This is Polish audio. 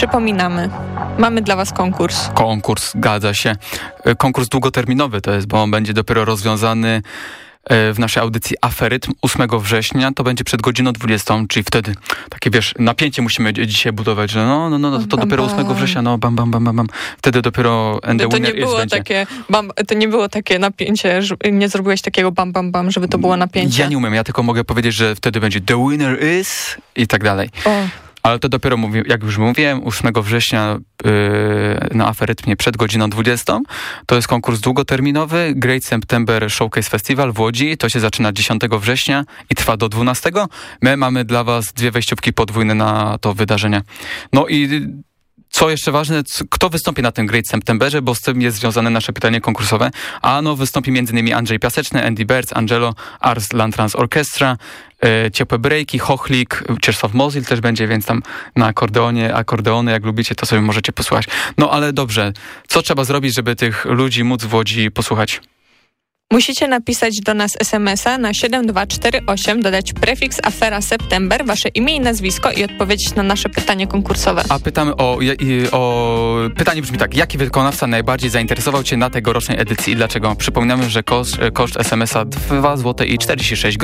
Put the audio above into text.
Przypominamy, mamy dla was konkurs. Konkurs, zgadza się. Konkurs długoterminowy to jest, bo on będzie dopiero rozwiązany w naszej audycji Aferytm 8 września. To będzie przed godziną 20, czyli wtedy takie, wiesz, napięcie musimy dzisiaj budować, że to dopiero 8 września, bam. Wtedy dopiero and the winner is będzie. To nie było takie napięcie, że nie zrobiłeś takiego bam, żeby to było napięcie. Ja nie umiem, ja tylko mogę powiedzieć, że wtedy będzie the winner is i tak dalej. Ale to dopiero, jak już mówiłem, 8 września na Aferytmie przed godziną 20. To jest konkurs długoterminowy, Great September Showcase Festival w Łodzi. To się zaczyna 10 września i trwa do 12. My mamy dla was 2 wejściówki podwójne na to wydarzenie. No i co jeszcze ważne, kto wystąpi na tym Great Septemberze, bo z tym jest związane nasze pytanie konkursowe. Wystąpi m.in. Andrzej Piaseczny, Andy Birds, Angelo, Ars Lantrans Orchestra, Ciepłe Breaki, Hochlik, Czesław Mozil też będzie, więc tam na akordeony, jak lubicie, to sobie możecie posłuchać. No ale dobrze, co trzeba zrobić, żeby tych ludzi móc w Łodzi posłuchać? Musicie napisać do nas SMS-a na 7248, dodać prefiks Afera September, wasze imię i nazwisko i odpowiedzieć na nasze pytanie konkursowe. A pytamy pytanie brzmi tak, jaki wykonawca najbardziej zainteresował cię na tegorocznej edycji i dlaczego? Przypominamy, że koszt SMS-a 2,46 zł.